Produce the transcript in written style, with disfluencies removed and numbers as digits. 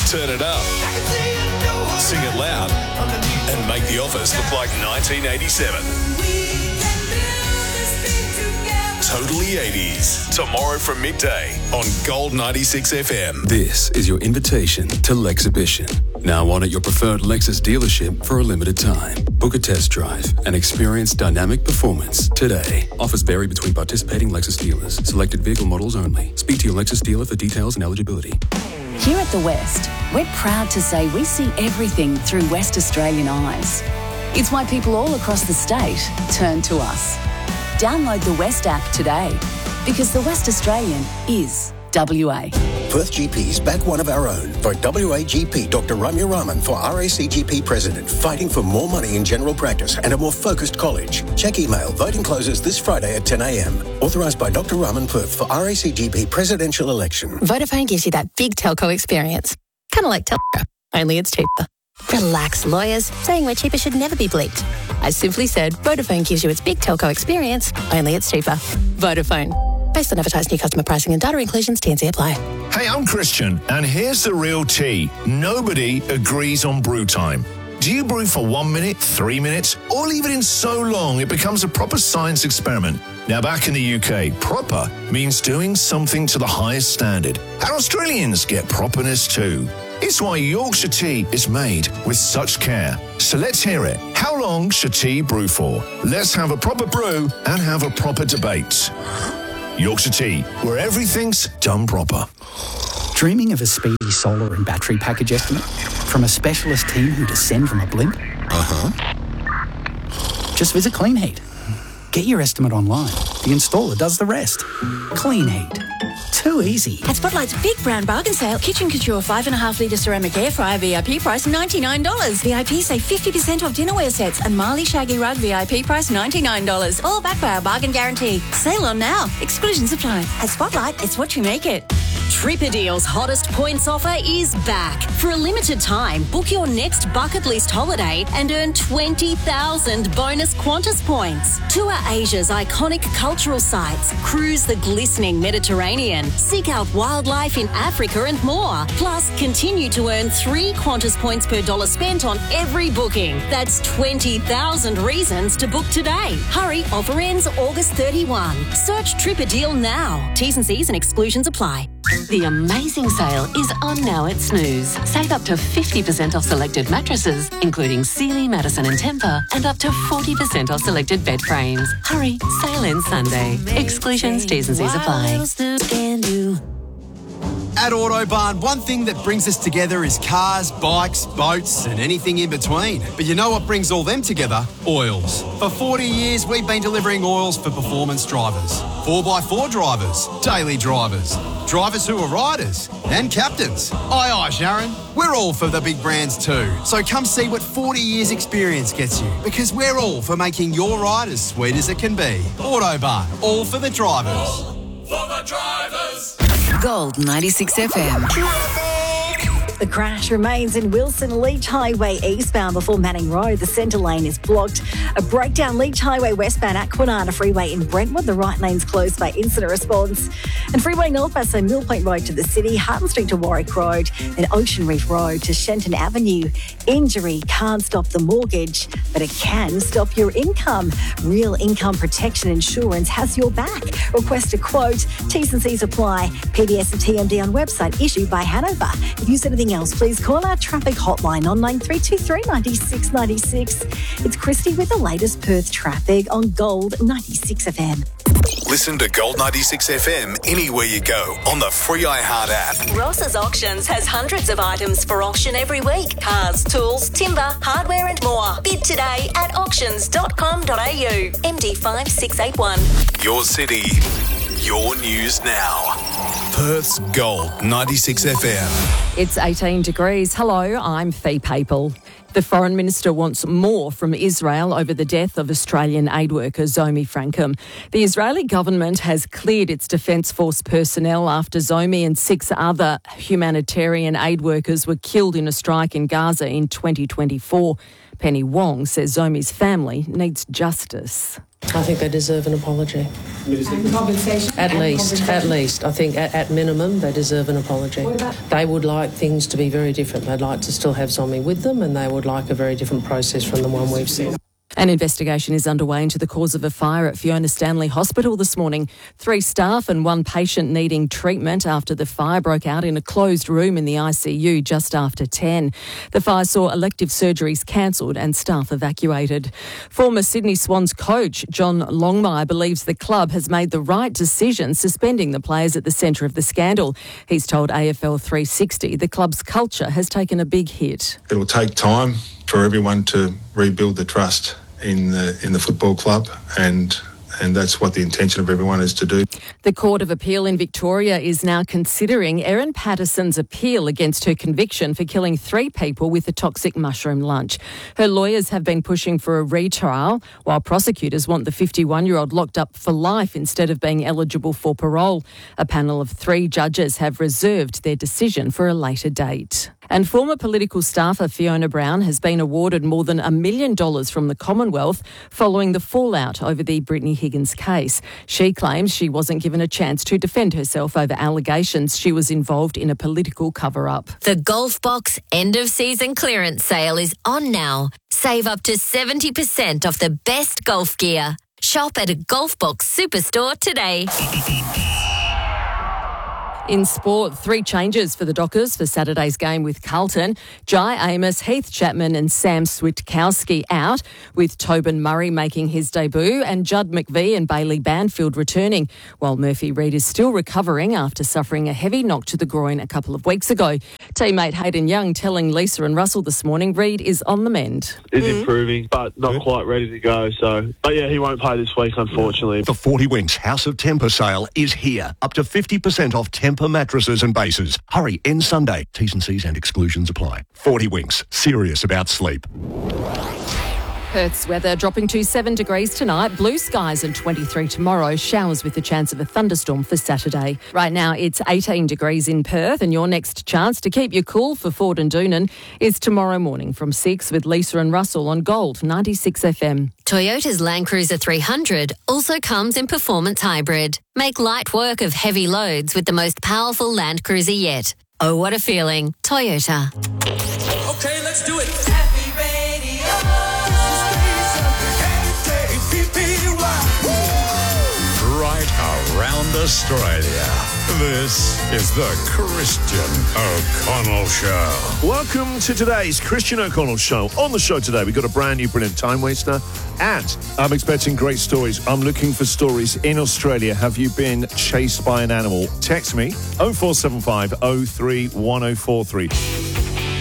Turn it up, sing it loud, and make the office look like 1987. Totally 80s. Tomorrow from midday on Gold 96 FM. This is your invitation to Lexhibition. Now on at your preferred Lexus dealership for a limited time. Book a test drive and experience dynamic performance today. Offers vary between participating Lexus dealers. Selected vehicle models only. Speak to your Lexus dealer for details and eligibility. Here at The West, we're proud to say we see everything through West Australian eyes. It's why people all across the state turn to us. Download the West app today, because the West Australian is WA. Perth GPs back one of our own. Vote WA GP Dr. Ramya Raman for RACGP President, fighting for more money in general practice and a more focused college. Check email. Voting closes this Friday at 10 a.m. Authorised by Dr. Raman Perth for RACGP presidential election. Vodafone gives you that big telco experience. Kind of like Telco, only it's cheaper. Relax, lawyers. Saying we're cheaper should never be bleeped. I simply said Vodafone gives you its big telco experience, only it's cheaper. Vodafone. Based on advertised new customer pricing and data inclusions, T&C apply. Hey, I'm Christian, and here's the real tea. Nobody agrees on brew time. Do you brew for 1 minute, 3 minutes, or leave it in so long it becomes a proper science experiment? Now, back in the UK, proper means doing something to the highest standard. And Australians get properness too. It's why Yorkshire tea is made with such care. So let's hear it. How long should tea brew for? Let's have a proper brew and have a proper debate. Yorkshire tea, where everything's done proper. Dreaming of a speedy solar and battery package estimate from a specialist team who descend from a blimp? Just visit Clean Heat. Get your estimate online. The installer does the rest. Clean Heat. Too easy. At Spotlight's Big Brown Bargain Sale, Kitchen Couture 5.5 litre ceramic air fryer VIP price $99. VIP save 50% off dinnerware sets and Marley Shaggy Rug VIP price $99. All backed by our bargain guarantee. Sale on now. Exclusions apply. At Spotlight, it's what you make it. Tripperdeal's hottest points offer is back. For a limited time, book your next bucket list holiday and earn 20,000 bonus Qantas points. Tour Asia's iconic cultural sites, cruise the glistening Mediterranean, seek out wildlife in Africa and more. Plus, continue to earn 3 Qantas points per dollar spent on every booking. That's 20,000 reasons to book today. Hurry, offer ends August 31. Search Tripperdeal now. T's and C's and exclusions apply. The amazing sale is on now at Snooze. Save up to 50% off selected mattresses, including Sealy, Madison and Tempur, and up to 40% off selected bed frames. Hurry, sale ends Sunday. Exclusions, T's and C's apply. At Autobarn, one thing that brings us together is cars, bikes, boats and anything in between. But you know what brings all them together? Oils. For 40 years, we've been delivering oils for performance drivers, 4x4 drivers, daily drivers, drivers who are riders and captains. Aye, aye, Sharon. We're all for the big brands too. So come see what 40 years experience gets you, because we're all for making your ride as sweet as it can be. Autobarn, all for the drivers. All for the drivers. Gold 96 FM. The crash remains in Wilson Leach Highway eastbound before Manning Road. The centre lane is blocked. A breakdown Leach Highway westbound at Kwinana Freeway in Brentwood. The right lane's closed by incident response. And Freeway northwest, so Mill Point Road to the city, Harton Street to Warwick Road, and Ocean Reef Road to Shenton Avenue. Injury can't stop the mortgage, but it can stop your income. Real Income Protection Insurance has your back. Request a quote. T's and C's apply. PBS and TMD on website issued by Hanover. If you said anything else, please call our traffic hotline on 9323 96 96. It's Christy with the latest Perth traffic on Gold 96 FM. Listen to Gold 96 FM anywhere you go on the free iHeart app. Ross's Auctions has hundreds of items for auction every week. Cars, tools, timber, hardware and more. Bid today at auctions.com.au. MD5681. Your city, your news now. Perth's Gold 96 FM. It's 18 degrees. Hello, I'm Fee Papel. The Foreign Minister wants more from Israel over the death of Australian aid worker Zomi Frankham. The Israeli government has cleared its Defence Force personnel after Zomi and 6 other humanitarian aid workers were killed in a strike in Gaza in 2024. Penny Wong says Zomi's family needs justice. I think they deserve an apology. And compensation? At least. I think at minimum they deserve an apology. They would like like things to be very different. They'd like to still have Zombie with them, and they would like a very different process from the one we've seen. An investigation is underway into the cause of a fire at Fiona Stanley Hospital this morning. 3 staff and 1 patient needing treatment after the fire broke out in a closed room in the ICU just after 10. The fire saw elective surgeries cancelled and staff evacuated. Former Sydney Swans coach John Longmire believes the club has made the right decision suspending the players at the centre of the scandal. He's told AFL 360 the club's culture has taken a big hit. It'll take time for everyone to rebuild the trust in the football club, and that's what the intention of everyone is to do. The Court of Appeal in Victoria is now considering Erin Patterson's appeal against her conviction for killing 3 people with a toxic mushroom lunch. Her lawyers have been pushing for a retrial, while prosecutors want the 51-year-old locked up for life instead of being eligible for parole. A panel of 3 judges have reserved their decision for a later date. And former political staffer Fiona Brown has been awarded more than $1 million from the Commonwealth following the fallout over the Brittany Higgins case. She claims she wasn't given a chance to defend herself over allegations she was involved in a political cover-up. The Golf Box end-of-season clearance sale is on now. Save up to 70% off the best golf gear. Shop at a Golf Box Superstore today. In sport, 3 changes for the Dockers for Saturday's game with Carlton. Jai Amos, Heath Chapman and Sam Switkowski out, with Tobin Murray making his debut and Judd McVie and Bailey Banfield returning, while Murphy Reid is still recovering after suffering a heavy knock to the groin a couple of weeks ago. Teammate Hayden Young telling Lisa and Russell this morning Reid is on the mend. He's improving, but not quite ready to go. But yeah, he won't play this week, unfortunately. The 40 Winks House of Temper sale is here. Up to 50% off Temper mattresses and bases. Hurry, end Sunday. T's and C's and exclusions apply. 40 Winks. Serious about sleep. Perth's weather dropping to 7 degrees tonight, blue skies and 23 tomorrow, showers with the chance of a thunderstorm for Saturday. Right now it's 18 degrees in Perth, and your next chance to keep you cool for Ford and Doonan is tomorrow morning from 6 with Lisa and Russell on Gold 96 FM. Toyota's Land Cruiser 300 also comes in performance hybrid. Make light work of heavy loads with the most powerful Land Cruiser yet. Oh, what a feeling. Toyota. Okay, let's do it. Right around Australia. This is the Christian O'Connell Show. Welcome to today's Christian O'Connell Show. On the show today, we've got a brand new brilliant time waster, and I'm expecting great stories. I'm looking for stories in Australia. Have you been chased by an animal? Text me 0475 03 1043.